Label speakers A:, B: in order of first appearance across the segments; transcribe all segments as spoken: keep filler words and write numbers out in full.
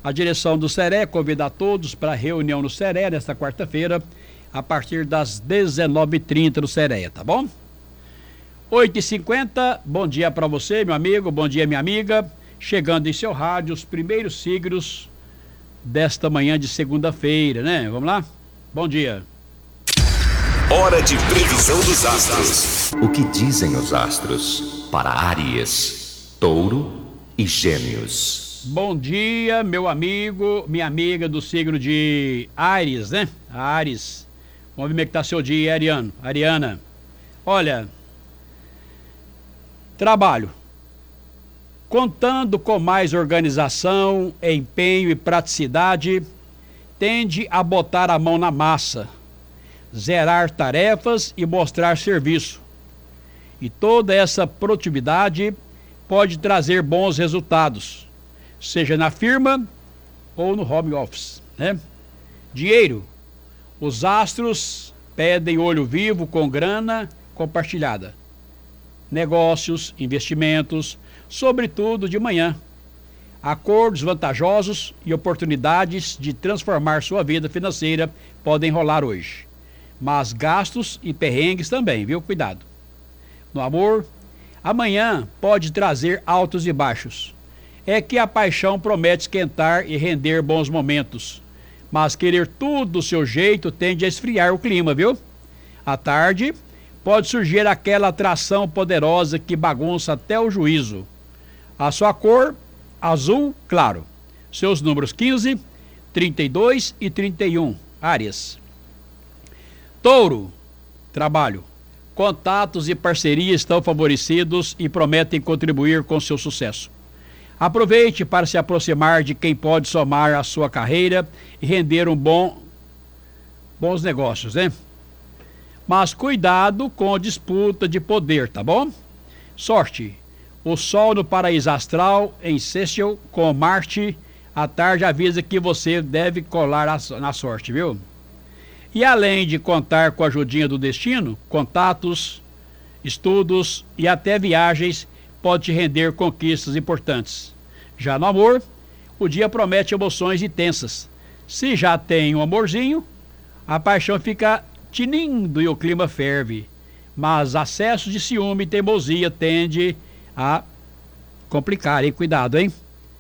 A: A direção do Seré convida a todos para a reunião no Seré nesta quarta-feira, a partir das dezenove e trinta no Seré, tá bom? oito e cinquenta, bom dia para você, meu amigo, bom dia, minha amiga. Chegando em seu rádio, os primeiros signos desta manhã de segunda-feira, né? Vamos lá? Bom dia.
B: Hora de previsão dos astros.
C: O que dizem os astros para Áries, Touro e Gêmeos?
A: Bom dia, meu amigo, minha amiga do signo de Áries, né? Áries. Vamos ver como é que tá seu dia, Ariano, Ariana. Olha, trabalho. Contando com mais organização, empenho e praticidade, tende a botar a mão na massa, zerar tarefas e mostrar serviço. E toda essa produtividade pode trazer bons resultados, seja na firma ou no home office, né? Dinheiro. Os astros pedem olho vivo com grana compartilhada. Negócios, investimentos, sobretudo de manhã. Acordos vantajosos e oportunidades de transformar sua vida financeira podem rolar hoje. Mas gastos e perrengues também, viu? Cuidado. No amor, amanhã pode trazer altos e baixos. É que a paixão promete esquentar e render bons momentos. Mas querer tudo do seu jeito tende a esfriar o clima, viu? À tarde, pode surgir aquela atração poderosa que bagunça até o juízo. A sua cor, azul claro. Seus números quinze, trinta e dois e trinta e um, Áries. Touro, trabalho. Contatos e parcerias estão favorecidos e prometem contribuir com seu sucesso. Aproveite para se aproximar de quem pode somar a sua carreira e render um bom, bons negócios, né? Mas cuidado com a disputa de poder, tá bom? Sorte. O Sol no paraíso astral em sextil com Marte, à tarde avisa que você deve colar na sorte, viu? E além de contar com a ajudinha do destino, contatos, estudos e até viagens pode te render conquistas importantes. Já no amor, o dia promete emoções intensas. Se já tem um amorzinho, a paixão fica tinindo e o clima ferve. Mas acesso de ciúme e teimosia tende a complicar, hein? Cuidado, hein?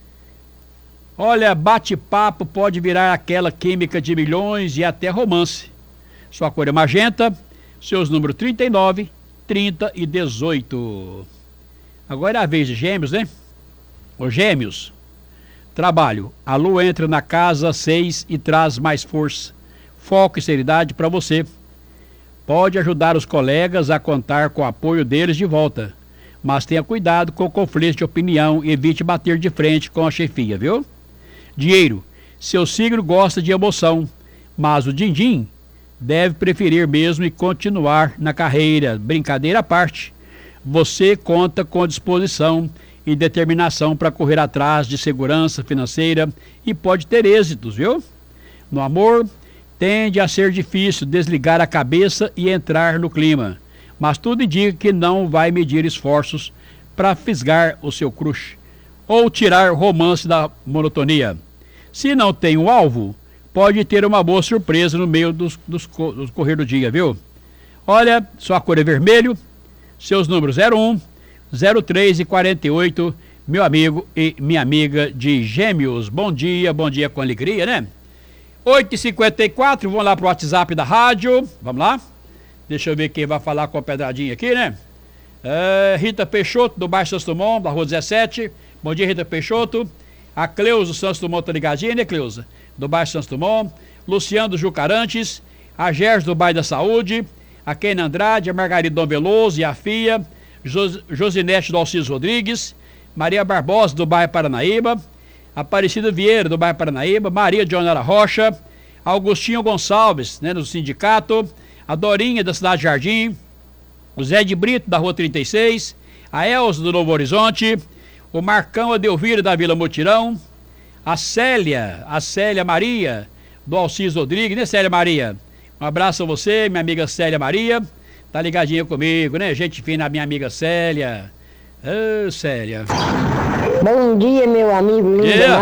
A: Olha, bate-papo pode virar aquela química de milhões e até romance. Sua cor é magenta, seus números trinta e nove, trinta e dezoito. Agora é a vez de Gêmeos, né? Os Gêmeos. Trabalho. A lua entra na casa seis e traz mais força, foco e seriedade para você. Pode ajudar os colegas a contar com o apoio deles de volta. Mas tenha cuidado com o conflito de opinião e evite bater de frente com a chefia, viu? Dinheiro. Seu signo gosta de emoção, mas o din-din deve preferir mesmo e continuar na carreira. Brincadeira à parte. Você conta com disposição e determinação para correr atrás de segurança financeira e pode ter êxitos, viu? No amor, tende a ser difícil desligar a cabeça e entrar no clima, mas tudo indica que não vai medir esforços para fisgar o seu crush ou tirar romance da monotonia. Se não tem um alvo, pode ter uma boa surpresa no meio dos, dos, dos correr do dia, viu? Olha, sua cor é vermelho, seus números zero um, zero três e quarenta e oito, meu amigo e minha amiga de Gêmeos. Bom dia, bom dia com alegria, né? oito e cinquenta e quatro, vamos lá pro WhatsApp da rádio, vamos lá? Deixa eu ver quem vai falar com a pedradinha aqui, né? É, Rita Peixoto, do bairro Santos Dumont, da rua dezessete. Bom dia, Rita Peixoto. A Cleusa do Santos Dumont, tá ligadinha, né, Cleusa? Do bairro Santos Dumont. Luciano do Jucarantes. A Gerson do bairro da Saúde. A Keina Andrade, a Margarida Dom Veloso e a Fia. Jos, Josinete do Alcides Rodrigues. Maria Barbosa, do bairro Paranaíba. Aparecida Vieira, do bairro Paranaíba. Maria de Honora Rocha. Augustinho Gonçalves, né, do sindicato. A Dorinha, da Cidade Jardim. O Zé de Brito, da rua trinta e seis. A Elza, do Novo Horizonte. O Marcão Adelvira, da Vila Mutirão. A Célia, a Célia Maria, do Alcides Rodrigues, né, Célia Maria? Um abraço a você, minha amiga Célia Maria. Tá ligadinha comigo, né? Gente fina, minha amiga Célia. Ô, Célia.
D: Bom dia, meu amigo.
A: Yeah.